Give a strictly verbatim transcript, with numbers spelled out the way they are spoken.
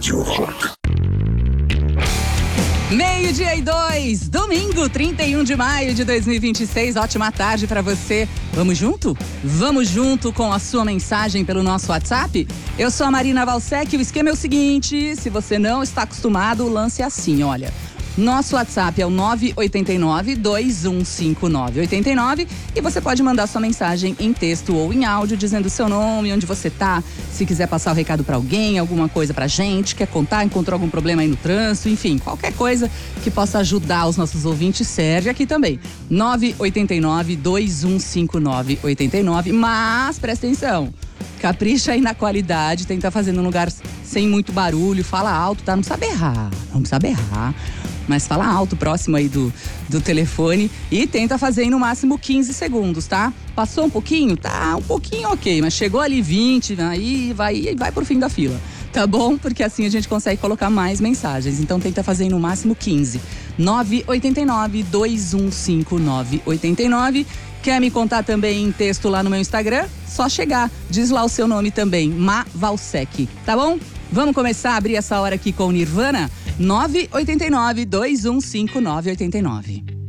Rádio Rock. Meio-dia e dois, domingo, trinta e um de maio de dois mil e vinte e seis. Ótima tarde pra você. Vamos junto? Vamos junto com a sua mensagem pelo nosso WhatsApp? Eu sou a Marina Valsec e o esquema é o seguinte: se você não está acostumado, o lance é assim, olha. Nosso WhatsApp é o nove oito nove, dois um cinco nove oito nove e você pode mandar sua mensagem em texto ou em áudio dizendo o seu nome, onde você tá, se quiser passar o recado pra alguém, alguma coisa pra gente, quer contar, encontrou algum problema aí no trânsito, enfim, qualquer coisa que possa ajudar os nossos ouvintes serve aqui também. nove oito nove, dois um cinco nove oito nove, mas presta atenção. Capricha aí na qualidade, tenta fazer num lugar sem muito barulho, fala alto, tá? Não precisa berrar, não precisa berrar, mas fala alto, próximo aí do, do telefone e tenta fazer aí no máximo quinze segundos, tá? Passou um pouquinho? Tá, um pouquinho ok, mas chegou ali vinte, aí vai, vai pro fim da fila, tá bom? Porque assim a gente consegue colocar mais mensagens, então tenta fazer aí no máximo quinze. nove oito nove, dois um cinco nove oito nove. Quer me contar também em texto lá no meu Instagram? Só chegar, diz lá o seu nome também, Ma Valsec, tá bom? Vamos começar a abrir essa hora aqui com o Nirvana? nove oito nove, dois um cinco nove oito nove.